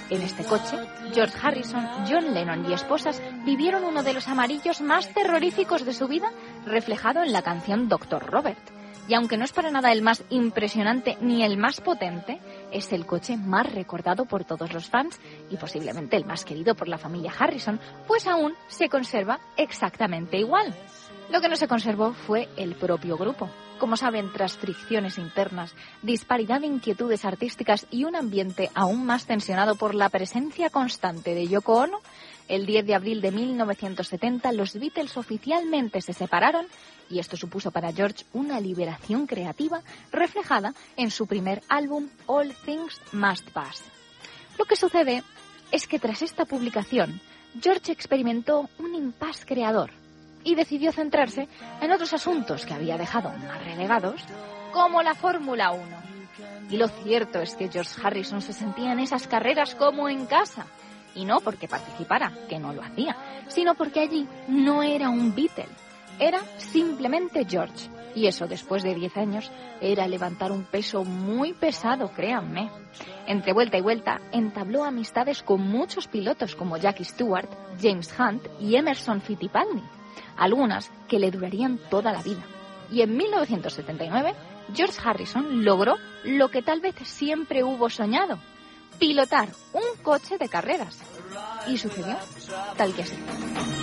En este coche, George Harrison, John Lennon y esposas vivieron uno de los amarillos más terroríficos de su vida, reflejado en la canción Dr. Robert. Y aunque no es para nada el más impresionante ni el más potente, es el coche más recordado por todos los fans y posiblemente el más querido por la familia Harrison, pues aún se conserva exactamente igual. Lo que no se conservó fue el propio grupo. Como saben, tras fricciones internas, disparidad de inquietudes artísticas y un ambiente aún más tensionado por la presencia constante de Yoko Ono, el 10 de abril de 1970 los Beatles oficialmente se separaron y esto supuso para George una liberación creativa reflejada en su primer álbum All Things Must Pass. Lo que sucede es que tras esta publicación, George experimentó un impasse creador y decidió centrarse en otros asuntos que había dejado más relegados, como la Fórmula 1. Y lo cierto es que George Harrison se sentía en esas carreras como en casa, y no porque participara, que no lo hacía, sino porque allí no era un Beatle, era simplemente George. Y eso, después de 10 años, era levantar un peso muy pesado, créanme. Entre vuelta y vuelta, entabló amistades con muchos pilotos como Jackie Stewart, James Hunt y Emerson Fittipaldi, algunas que le durarían toda la vida. Y en 1979, George Harrison logró lo que tal vez siempre hubo soñado: pilotar un coche de carreras. Y sucedió tal que así.